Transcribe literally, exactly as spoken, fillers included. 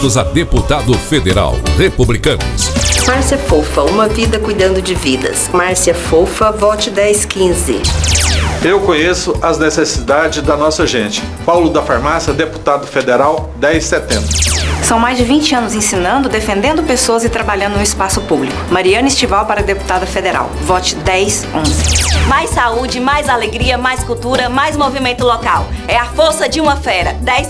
A deputado federal, Republicanos. Márcia Fofa, uma vida cuidando de vidas. Márcia Fofa, vote dez quinze. Eu conheço as necessidades da nossa gente. Paulo da Farmácia, deputado federal, dez setenta. São mais de vinte anos ensinando, defendendo pessoas e trabalhando no espaço público. Mariana Estival para deputada federal. Vote dez onze. Mais saúde, mais alegria, mais cultura, mais movimento local. É a força de uma fera. dez